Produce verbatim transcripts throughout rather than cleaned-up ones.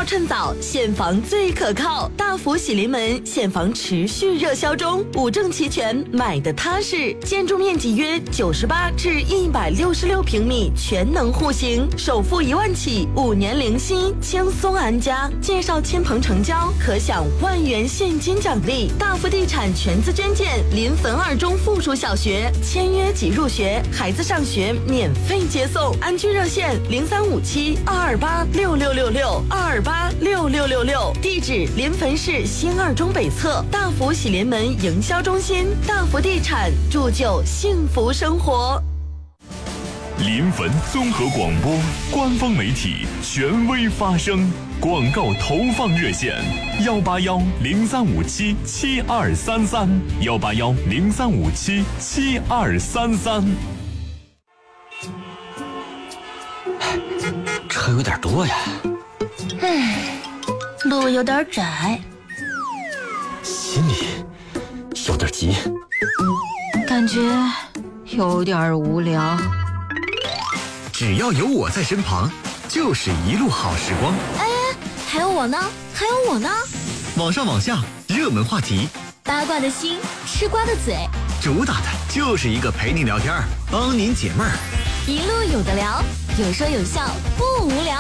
趁早，现房最可靠。大福喜临门，现房持续热销中，五证齐全，买的踏实。建筑面积约九十八至一百六十六平米，全能户型，首付一万起，五年零息，轻松安家。介绍亲朋成交，可享万元现金奖励。大福地产全资捐建，临汾二中附属小学，签约即入学，孩子上学免费接送。安居热线零三五七二二八六六六六二二八六六六六，地址临汾市新二中北侧大福喜临门营销中心。大福地产铸就幸福生活。 临汾综合广播官方媒体，权威发声。广告投放热线：幺八幺零三五七七二三三，幺八幺零三五七七二三三。 车有点多呀， 唉，路有点窄， 心里有点急， 感觉有点无聊。 只要有我在身旁，就是一路好时光。 哎，还有我呢，还有我呢。 网上网下，热门话题， 八卦的心，吃瓜的嘴， 主打的就是一个陪你聊天，帮您解闷儿。 一路有的聊，有说有笑，不无聊。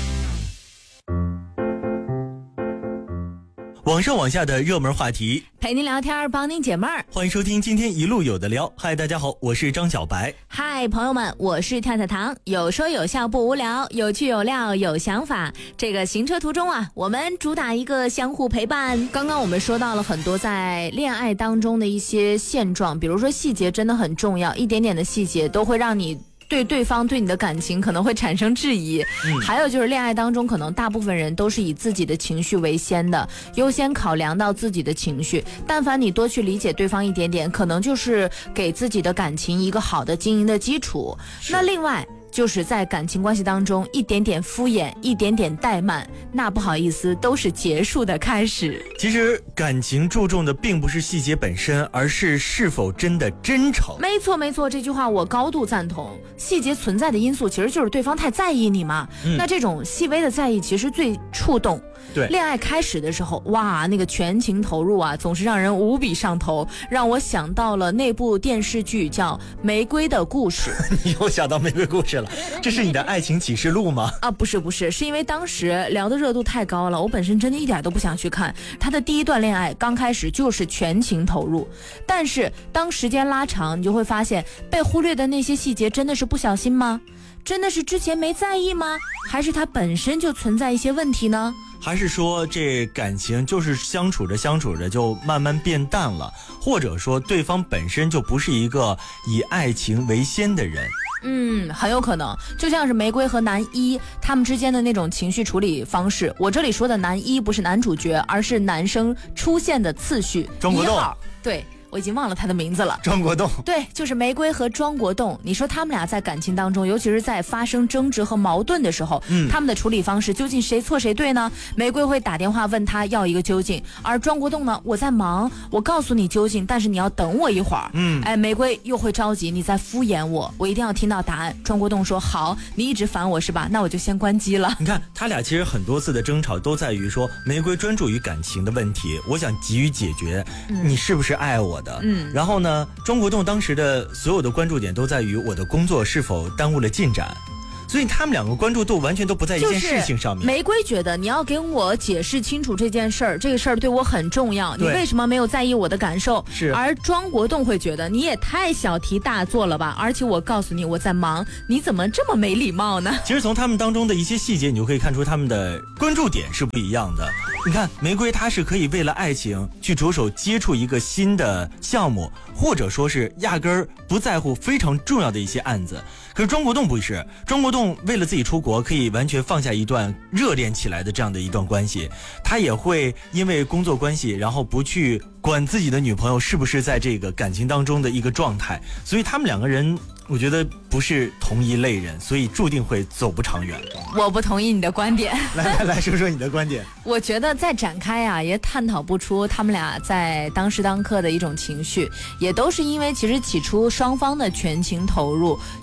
网上网下的热门话题， 陪您聊天，帮您解闷儿。 欢迎收听今天一路有的聊。嗨，大家好，我是张小白。 嗨，朋友们，我是跳跳糖。有说有笑不无聊，有趣有料有想法。这个行车途中啊，我们主打一个相互陪伴。刚刚我们说到了很多在恋爱当中的一些现状，比如说细节真的很重要，一点点的细节都会让你对对方对你的感情可能会产生质疑、嗯、还有就是恋爱当中可能大部分人都是以自己的情绪为先的，优先考量到自己的情绪，但凡你多去理解对方一点点，可能就是给自己的感情一个好的经营的基础。那另外就是在感情关系当中一点点敷衍，一点点怠慢，那不好意思都是结束的开始。 其实感情注重的并不是细节本身，而是是否真的真诚。 没错没错，这句话我高度赞同。细节存在的因素其实就是对方太在意你嘛、嗯、那这种细微的在意其实最触动。 对， 恋爱开始的时候，哇，那个全情投入啊，总是让人无比上头，让我想到了那部电视剧叫《玫瑰的故事》。 你又想到玫瑰故事了？这是你的爱情启示录吗？ 啊，不是不是，是因为当时聊的热度太高了，我本身真的一点都不想去看。他的第一段恋爱刚开始就是全情投入，但是当时间拉长，你就会发现被忽略的那些细节真的是不小心吗？真的是之前没在意吗？还是他本身就存在一些问题呢？ 还是说这感情就是相处着相处着就慢慢变淡了，或者说对方本身就不是一个以爱情为先的人？ 嗯，很有可能，就像是玫瑰和男一他们之间的那种情绪处理方式。我这里说的男一不是男主角，而是男生出现的次序。 庄国栋， 对，我已经忘了他的名字了。 庄国栋， 对，就是玫瑰和庄国栋。你说他们俩在感情当中，尤其是在发生争执和矛盾的时候、嗯、他们的处理方式究竟谁错谁对呢？玫瑰会打电话问他要一个究竟，而庄国栋呢，我在忙，我告诉你究竟，但是你要等我一会儿。嗯，哎，玫瑰又会着急，你在敷衍我，我一定要听到答案。庄国栋说好，你一直烦我是吧？那我就先关机了。 你看他俩其实很多次的争吵都在于说，玫瑰专注于感情的问题，我想急于解决、嗯、你是不是爱我的。嗯，然后呢，庄国栋当时的所有的关注点都在于我的工作是否耽误了进展，所以他们两个关注度完全都不在一件事情上面。 就是、玫瑰觉得你要给我解释清楚这件事儿，这个事儿对我很重要，你为什么没有在意我的感受？ 是。 而庄国栋会觉得你也太小题大做了吧，而且我告诉你我在忙，你怎么这么没礼貌呢？ 其实从他们当中的一些细节，你就可以看出他们的关注点是不一样的。你看玫瑰她是可以为了爱情去着手接触一个新的项目，或者说是压根儿不在乎非常重要的一些案子。可是庄国栋不是，庄国栋为了自己出国可以完全放下一段热恋起来的这样的一段关系，他也会因为工作关系然后不去管自己的女朋友是不是在这个感情当中的一个状态，所以他们两个人我觉得不是同一类人，所以注定会走不长远。 我不同意你的观点。 来来来说说你的观点。 我觉得再展开啊，也探讨不出他们俩在当时当刻的一种情绪，也都是因为其实起初双方的全情投入，所以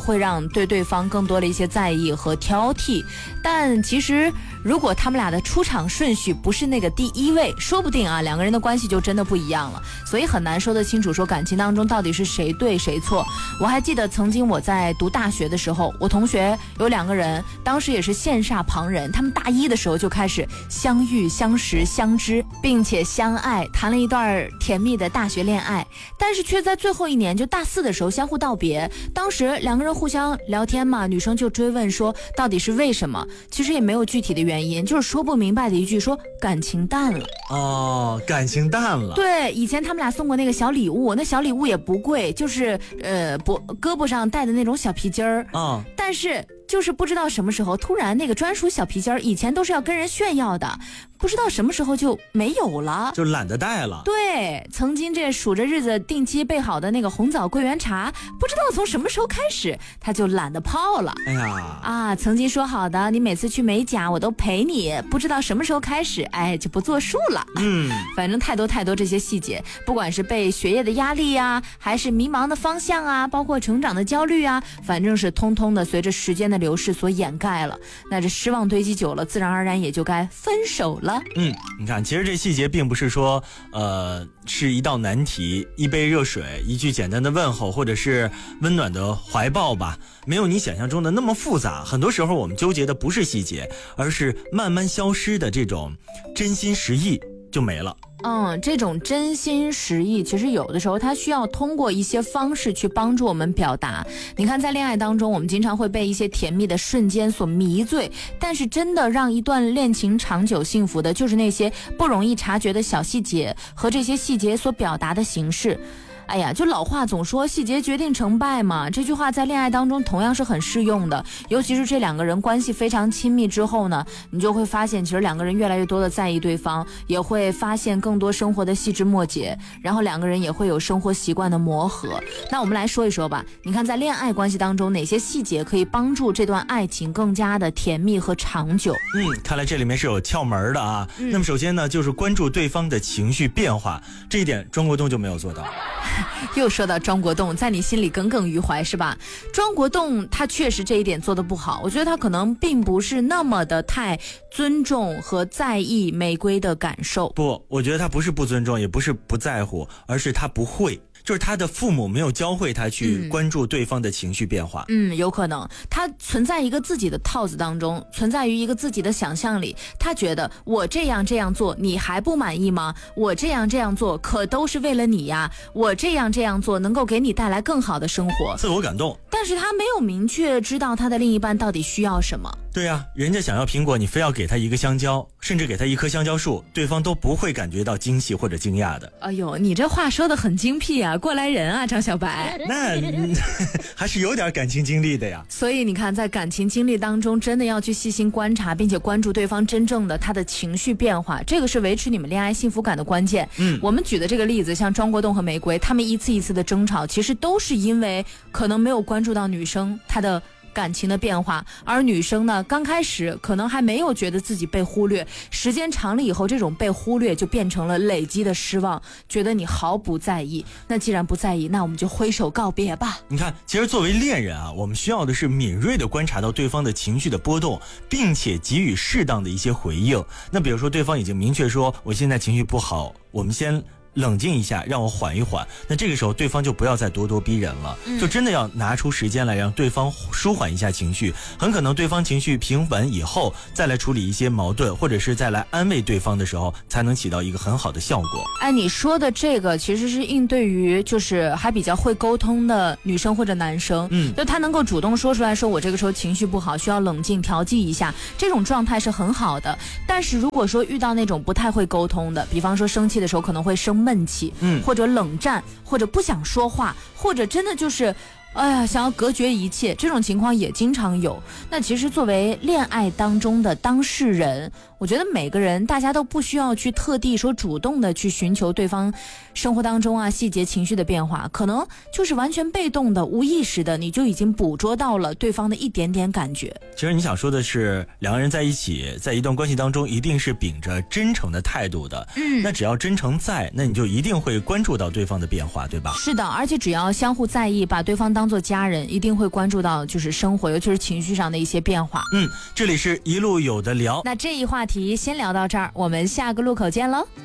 会让对对方更多的一些在意和挑剔。但其实如果他们俩的出场顺序不是那个第一位，说不定啊两个人的关系就真的不一样了。所以很难说得清楚说感情当中到底是谁对谁错。我还记得曾经我在读大学的时候，我同学有两个人，当时也是羡煞旁人，他们大一的时候就开始相遇相识相知，并且相爱，谈了一段甜蜜的大学恋爱，但是却在最后一年就大四的时候相互道别。当时两个人互相聊天嘛，女生就追问说到底是为什么，其实也没有具体的原因，就是说不明白的一句，说感情淡了。 哦，感情淡了。 对，以前他们俩送过那个小礼物，那小礼物也不贵，就是呃脖胳膊上戴的那种小皮筋儿啊、嗯， 但是就是不知道什么时候突然那个专属小皮筋儿，以前都是要跟人炫耀的，不知道什么时候就没有了， 就懒得戴了。 对，曾经这数着日子定期备好的那个红枣桂圆茶，不知道从什么时候开始他就懒得泡了。 哎呀啊，曾经说好的你每次去美甲我都陪你，不知道什么时候开始哎就不作数了。 嗯， 反正太多太多这些细节，不管是被学业的压力啊，还是迷茫的方向啊，包括成长的焦虑啊，反正是通通的随着时间的流逝所掩盖了。那这失望堆积久了，自然而然也就该分手了。 嗯，你看，其实这细节并不是说，呃，是一道难题，一杯热水，一句简单的问候，或者是温暖的怀抱吧，没有你想象中的那么复杂。很多时候我们纠结的不是细节，而是慢慢消失的这种真心实意就没了。 嗯，这种真心实意其实有的时候它需要通过一些方式去帮助我们表达。你看在恋爱当中，我们经常会被一些甜蜜的瞬间所迷醉，但是真的让一段恋情长久幸福的，就是那些不容易察觉的小细节和这些细节所表达的形式。哎呀，就老话总说细节决定成败嘛，这句话在恋爱当中同样是很适用的。尤其是这两个人关系非常亲密之后呢，你就会发现其实两个人越来越多的在意对方，也会发现更多生活的细枝末节，然后两个人也会有生活习惯的磨合。那我们来说一说吧，你看在恋爱关系当中哪些细节可以帮助这段爱情更加的甜蜜和长久？ 嗯，看来这里面是有窍门的啊、嗯、那么首先呢，就是关注对方的情绪变化，这一点庄国栋就没有做到。 又说到庄国栋，在你心里耿耿于怀是吧？庄国栋他确实这一点做得不好，我觉得他可能并不是那么的太尊重和在意玫瑰的感受。 不，我觉得他不是不尊重，也不是不在乎，而是他不会，就是他的父母没有教会他去关注对方的情绪变化。 嗯，有可能他存在一个自己的套子当中，存在于一个自己的想象里，他觉得我这样这样做你还不满意吗？我这样这样做可都是为了你呀，我这样这样做能够给你带来更好的生活， 自我感动。 但是他没有明确知道他的另一半到底需要什么。 对啊，人家想要苹果，你非要给他一个香蕉，甚至给他一棵香蕉树，对方都不会感觉到惊喜或者惊讶的。 哎呦，你这话说得很精辟啊，过来人啊，张小白。 那还是有点感情经历的呀。 所以你看，在感情经历当中，真的要去细心观察，并且关注对方真正的他的情绪变化，这个是维持你们恋爱幸福感的关键。嗯，我们举的这个例子，像庄国栋和玫瑰，他们一次一次的争吵，其实都是因为可能没有关注到女生她的感情的变化，而女生呢，刚开始可能还没有觉得自己被忽略，时间长了以后，这种被忽略就变成了累积的失望，觉得你毫不在意。那既然不在意，那我们就挥手告别吧。 你看，其实作为恋人啊，我们需要的是敏锐地观察到对方的情绪的波动，并且给予适当的一些回应。那比如说对方已经明确说我现在情绪不好，我们先冷静一下，让我缓一缓。那这个时候对方就不要再咄咄逼人了、嗯、就真的要拿出时间来让对方舒缓一下情绪。很可能对方情绪平稳以后，再来处理一些矛盾，或者是再来安慰对方的时候，才能起到一个很好的效果。 哎，你说的这个其实是应对于就是还比较会沟通的女生或者男生，嗯，就他能够主动说出来，说我这个时候情绪不好，需要冷静调剂一下，这种状态是很好的。但是如果说遇到那种不太会沟通的，比方说生气的时候可能会生闷气，嗯，或者冷战，或者不想说话，或者真的就是哎呀想要隔绝一切，这种情况也经常有。那其实作为恋爱当中的当事人，我我觉得每个人大家都不需要去特地说主动的去寻求对方生活当中啊细节情绪的变化，可能就是完全被动的无意识的，你就已经捕捉到了对方的一点点感觉。 其实你想说的是，两个人在一起，在一段关系当中，一定是秉着真诚的态度的。嗯，那只要真诚在，那你就一定会关注到对方的变化，对吧？ 是的，而且只要相互在意，把对方当作家人，一定会关注到就是生活，尤其是情绪上的一些变化。 嗯，这里是一路有的聊。 那这一话题先聊到这儿，我们下个路口见喽。